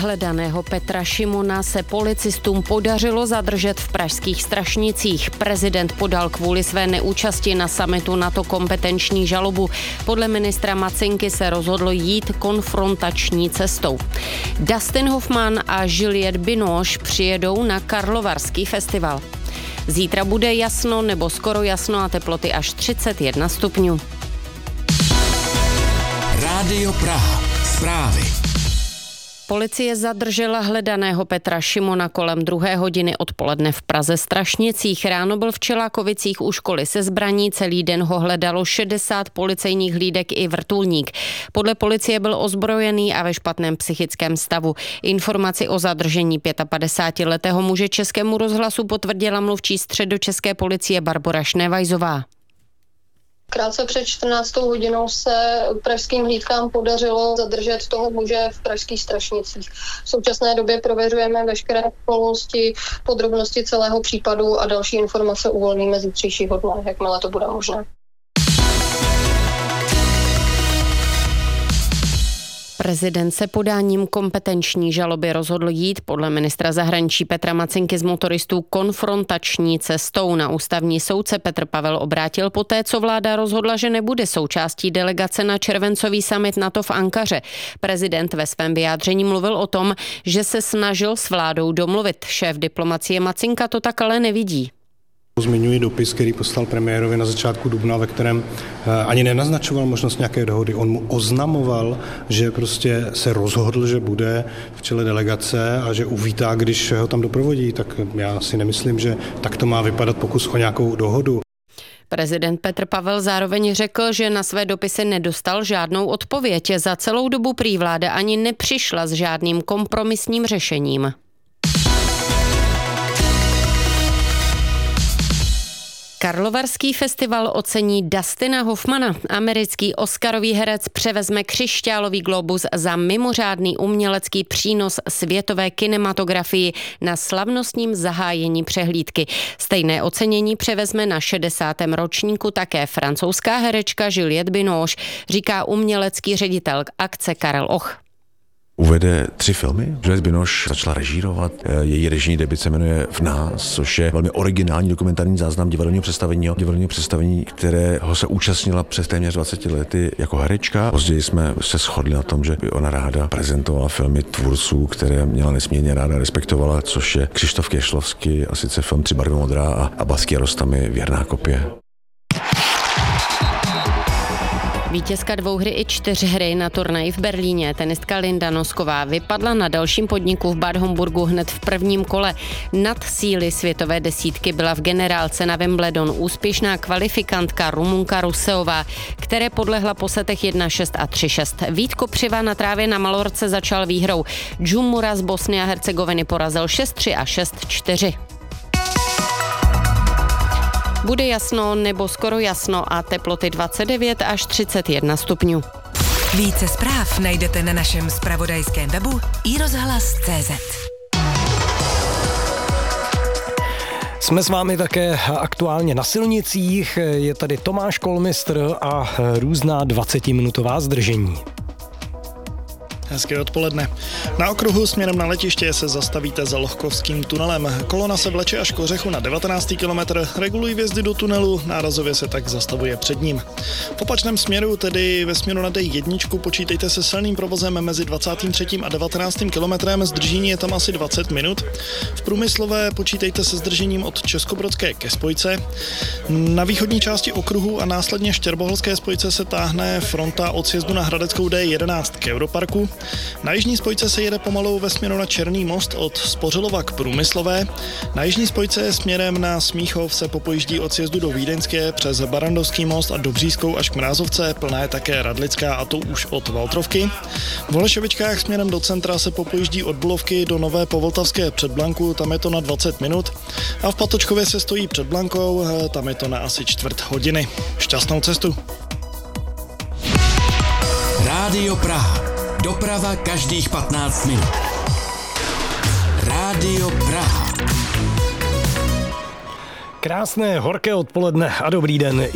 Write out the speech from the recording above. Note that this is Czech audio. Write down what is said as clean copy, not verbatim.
Hledaného Petra Šimona se policistům podařilo zadržet v pražských Strašnicích. Prezident podal kvůli své neúčasti na summitu NATO kompetenční žalobu. Podle ministra Macinky se rozhodlo jít konfrontační cestou. Dustin Hoffman a Juliette Binoche přijedou na Karlovarský festival. Zítra bude jasno nebo skoro jasno a teploty až 31 stupňů. Rádio Praha. Zprávy. Policie zadržela hledaného Petra Šimona kolem 2. hodiny odpoledne v Praze Strašnicích. Ráno byl v Čelákovicích u školy se zbraní, celý den ho hledalo 60 policejních hlídek i vrtulník. Podle policie byl ozbrojený a ve špatném psychickém stavu. Informaci o zadržení 55letého muže Českému rozhlasu potvrdila mluvčí středočeské policie Barbora Šnevajzová. Krátce před 14. hodinou se pražským hlídkám podařilo zadržet toho muže v pražských Strašnicích. V současné době prověřujeme veškeré okolnosti, podrobnosti celého případu a další informace uvolníme zítřejšího dne, jakmile to bude možné. Prezident se podáním kompetenční žaloby rozhodl jít podle ministra zahraničí Petra Macinky z motoristů konfrontační cestou. Na ústavní soudce Petr Pavel obrátil poté, co vláda rozhodla, že nebude součástí delegace na červencový summit NATO v Ankaře. Prezident ve svém vyjádření mluvil o tom, že se snažil s vládou domluvit. Šéf diplomacie Macinka to tak ale nevidí. Zmiňuji dopis, který poslal premiérovi na začátku dubna, ve kterém ani nenaznačoval možnost nějaké dohody. On mu oznamoval, že prostě se rozhodl, že bude v čele delegace a že uvítá, když ho tam doprovodí. Tak já si nemyslím, že tak to má vypadat pokus o nějakou dohodu. Prezident Petr Pavel zároveň řekl, že na své dopisy nedostal žádnou odpověď. Za celou dobu prý vláda ani nepřišla s žádným kompromisním řešením. Karlovarský festival ocení Dustina Hoffmana. Americký oscarový herec převezme křišťálový globus za mimořádný umělecký přínos světové kinematografii na slavnostním zahájení přehlídky. Stejné ocenění převezme na 60. ročníku také francouzská herečka Juliette Binoche, říká umělecký ředitel akce Karel Och. Uvede 3 filmy. Juliette Binoche začala režírovat. Její režijní debut se jmenuje V nás, což je velmi originální dokumentární záznam divadelního představení, kterého se účastnila přes téměř 20 lety jako herečka. Později jsme se shodli na tom, že by ona ráda prezentovala filmy tvůrců, které měla nesmírně ráda respektovala, což je Křištof Kešlovský a sice film 3 barvy modrá a Basky Rostamy Věrná kopie. Vítězka 2 hry i 4 hry na turnaji v Berlíně, tenistka Linda Nosková, vypadla na dalším podniku v Bad Homburgu hned v prvním kole. Nad síly světové desítky byla v generálce na Wimbledon úspěšná kvalifikantka Rumunka Ruseová, které podlehla po setech 1-6 a 3-6. Vít Kopřiva na trávě na Malorce začal výhrou. Džumura z Bosny a Hercegoviny porazil 6-3 a 6-4. Bude jasno nebo skoro jasno a teploty 29 až 31 stupňů. Více zpráv najdete na našem zpravodajském webu iRozhlas.cz. Jsme s vámi také aktuálně na silnicích, je tady Tomáš Kolmistr a různá 20minutová zdržení. Hezké odpoledne. Na okruhu směrem na letiště se zastavíte za Lohkovským tunelem. Kolona se vleče až k Ořechu na 19. kilometr, regulují vjezdy do tunelu, nárazově se tak zastavuje před ním. V opačném směru, tedy ve směru na D1, počítejte se silným provozem mezi 23. a 19. kilometrem, zdržení je tam asi 20 minut. V Průmyslové počítejte se zdržením od Českobrodské ke spojce. Na východní části okruhu a následně Štěrboholské spojce se táhne fronta od sjezdu na Hradeckou D11 k Europarku. Na jižní spojce se jede pomalu ve směru na Černý most od Spořilova k Průmyslové. Na jižní spojce směrem na Smíchov se popojíždí od sjezdu do Vídeňské přes Barandovský most a Dobřískou až k Mrázovce, plná je také Radlická a to už od Valtrovky. V Holešovičkách směrem do centra se popojíždí od Bulovky do Nové Povltavské před Blanku, tam je to na 20 minut. A v Patočkově se stojí před Blankou, tam je to na asi 1/4 hodiny. Šťastnou cestu. Rádio Praha. Doprava každých 15 minut. Rádio Praha. Krásné horké odpoledne a dobrý den.